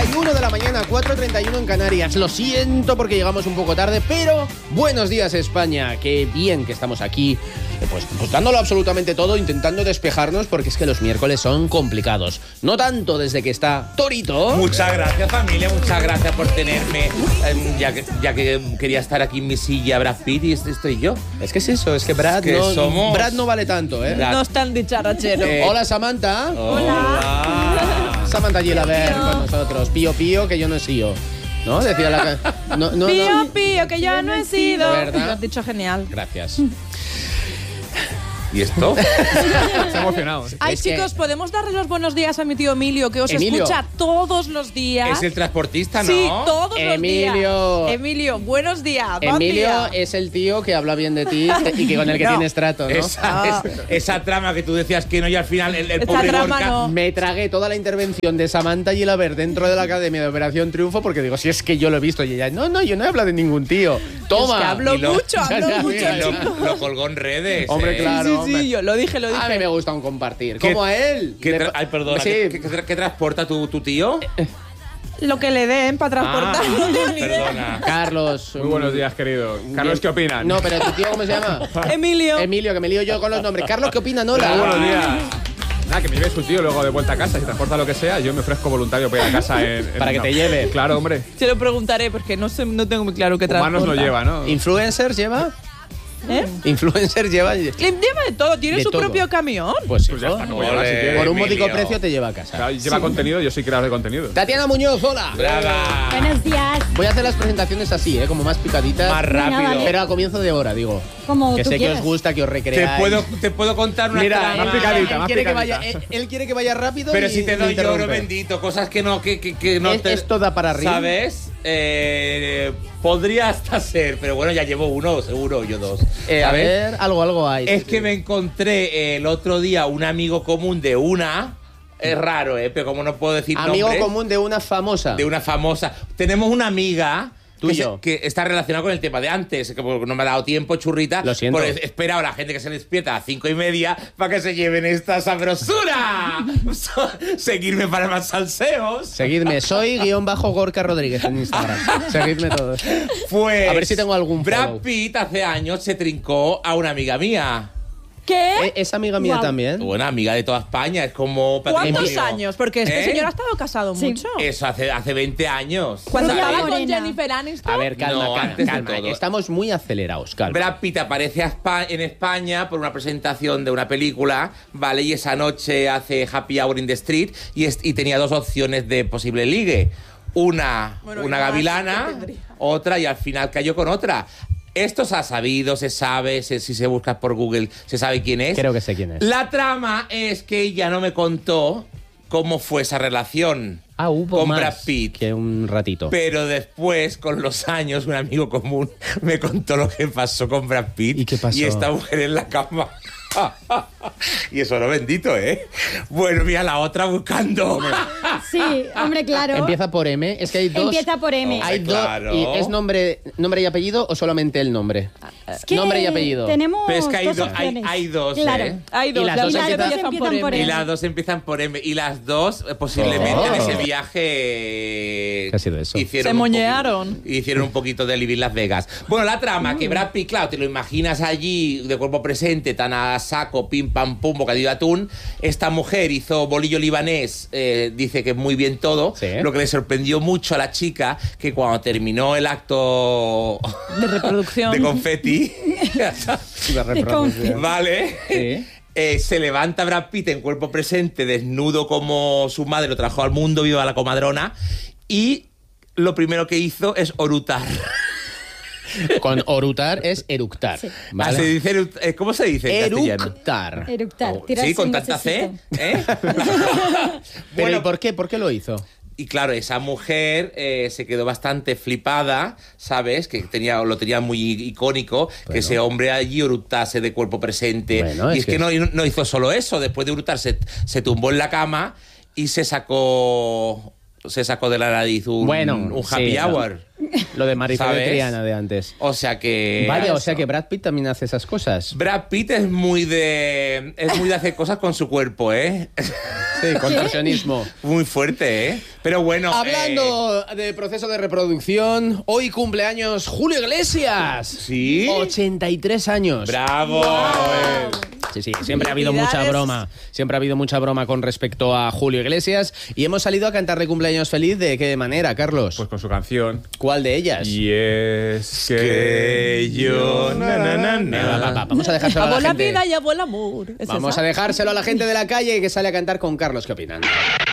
4:31 de la mañana, 4:31 en Canarias. Lo siento porque llegamos un poco tarde, pero buenos días, España. Qué bien que estamos aquí, pues dándolo absolutamente todo, intentando despejarnos, porque es que los miércoles son complicados. No tanto desde que está Torito. Muchas gracias, familia, muchas gracias por tenerme. Ya que quería estar aquí en mi silla Brad Pitt y estoy yo. Es que es eso, es que Brad, Brad no vale tanto, ¿eh? No es tan dicharachero. Hola, Samantha. Hola. Samantha Gilabert con nosotros. Pío, pío, que yo no he sido. ¿No? Decía la Pío, pío, que yo no he sido. ¿Verdad? Lo has dicho genial. Gracias. ¿Y esto? Está emocionado. Ay, Es chicos, que- ¿podemos darle los buenos días a mi tío Emilio, que os Emilio. escucha todos los días? Es el transportista, ¿no? Sí, todos los Emilio. días. Emilio, buenos días. Buen Emilio día. es el tío que habla bien de ti y que con el que No. tienes trato, ¿no? Esa trama que tú decías que no y al final el Esa pobre trama Gorka... no. Me tragué toda la intervención de Samantha Gilabert dentro de la Academia de Operación Triunfo porque digo, si es que yo lo he visto. Y ella, no, yo no he hablado de ningún tío. Toma. Es que hablo Y lo- mucho, Ya, mucho, ya, Lo, chicos. lo colgó en redes. Hombre, claro. Sí, hombre. yo lo dije. A mí me gusta un compartir. ¿Qué- Como a él. Ay, perdona. Sí. ¿Qué transporta tu tío? Lo que le den para transportar. No tengo ni idea. Perdona. Carlos. Muy buenos días, querido. Carlos, ¿qué opinan? No, pero tu tío, ¿cómo se llama? Emilio. Emilio, que me lío yo con los nombres. Carlos, ¿qué opina? Muy Hola. buenos días. Nada, que me lleve su tío luego de vuelta a casa. Si transporta lo que sea, yo me ofrezco voluntario para ir a casa Para que te lleve. Claro, hombre. Se lo preguntaré porque no tengo muy claro qué Humanos transporta. no lleva, ¿no? ¿Influencers lleva? ¿Eh? ¿Influencers lleva? Le lleva de todo, tiene De su todo. propio camión. Pues sí. Pues ya está, como Ole. lleva, si quiere. Por un módico Emilio. precio te lleva a casa. Claro, lleva contenido, yo soy creador de contenido. Tatiana Muñoz, hola. Brava. Buenos días. Voy a hacer las presentaciones así, como más picaditas. Más rápido. vale. Pero a comienzo de hora, digo. Como Que tú sé que quieras. os gusta, que os recreáis. Te puedo contar una Mira, trama. más picadita, él más quiere que picadita. vaya, él quiere que vaya rápido. Pero y si te me doy yo oro interrumpe. bendito, cosas que no te... Esto da para arriba. ¿Sabes? Podría hasta ser, pero bueno, ya llevo uno, seguro, yo dos. A ¿Sabes? ver, algo hay. Es que me encontré el otro día un amigo común de una... Es raro, pero como no puedo decir Amigo nombres, común de una famosa. de una famosa. Tenemos una amiga... Tú y yo. Que está relacionada con el tema de antes, que no me ha dado tiempo, churrita. Lo siento. Pues espera a la gente que se despierta a 5:30 para que se lleven esta sabrosura. Seguirme para más salseos. Seguidme, soy _Gorka Rodríguez en Instagram. Seguidme todos. Pues A ver si tengo algún Brad follow. Pitt hace años se trincó a una amiga mía. ¿Qué? ¿Es amiga mía Guau. también? Una amiga de toda España, es como ¿Cuántos patrimonio. años? Porque este ¿Eh? señor ha estado casado Sí. mucho. Eso hace 20 años. Cuando Rubia estaba con morena. Jennifer Aniston. A ver, calma, No, calma, antes de calma. todo. Estamos muy acelerados, calma. Brad Pitt aparece en España por una presentación de una película, ¿vale? Y esa noche hace Happy Hour in the Street y tenía dos opciones de posible ligue. Una Bueno, una y más, gavilana, ¿qué tendría? otra y al final cayó con otra. Esto se ha sabido, se sabe, si se busca por Google, se sabe quién es. Creo que sé quién es. La trama es que ella no me contó cómo fue esa relación Hubo con más Brad Pitt. que un ratito. Pero después, con los años, un amigo común me contó lo que pasó con Brad Pitt. ¿Y qué pasó? Y esta mujer en la cama. Y eso no bendito, ¿eh? Bueno, mira la otra buscando. Sí, hombre, claro. Empieza por M. Es que hay dos. Empieza por M. Hay dos. Claro. ¿Y es nombre y apellido o solamente el nombre? Es que nombre y apellido. Tenemos Pero es que dos opciones. hay dos, claro. ¿eh? Hay dos, Y las las dos dos empiezan empiezan por M. Y las dos empiezan por M. Y las dos, posiblemente, Oh. en ese viaje... ¿Qué ha sido eso? Se moñearon. Hicieron un poquito de Living Las Vegas. Bueno, la trama, que Brad Pitt, claro, te lo imaginas allí, de cuerpo presente, tan a saco, pim, pam, pum, bocadillo de atún. Esta mujer hizo bolillo libanés, dice que muy bien todo. Sí. Lo que le sorprendió mucho a la chica, que cuando terminó el acto De reproducción. de confeti... De confi. ¿Vale? Sí. Se levanta Brad Pitt en cuerpo presente, desnudo como su madre lo trajo al mundo, viva la comadrona, y lo primero que hizo es orutar. Con orutar es eructar. Sí. ¿vale? Se dice, ¿cómo se dice en castellano? Eructar. Eructar. Oh, tirarse sí, con un tanta C. gasecito. ¿Eh? Pero Bueno, ¿y por qué? ¿Por qué lo hizo? y claro, esa mujer se quedó bastante flipada, ¿sabes? Que lo tenía muy icónico, que Bueno. ese hombre allí orutase de cuerpo presente. Bueno, y es es que que no hizo solo eso, después de urutar se tumbó en la cama y se sacó de la nariz un Bueno, happy sí, no. hour. Lo de Marifé de ¿Sabes? Triana de antes. O sea que... Vaya, o sea que Brad Pitt también hace esas cosas. Brad Pitt es muy de hacer cosas con su cuerpo, ¿eh? Sí, contorsionismo. Muy fuerte, ¿eh? Pero bueno... Hablando de proceso de reproducción, hoy cumpleaños Julio Iglesias. ¿Sí? 83 años. ¡Bravo! Sí, sí, siempre ha habido mucha broma. Siempre ha habido mucha broma con respecto a Julio Iglesias. Y hemos salido a cantarle cumpleaños feliz. ¿De qué manera, Carlos? Pues con su canción. ¿Cuál de ellas? Y es que yo... Venga, vamos a dejárselo a Amo la la gente. vida y amo el amor. ¿Es Vamos esa? a dejárselo a la gente de la calle que sale a cantar con Carlos. ¿Qué opinan?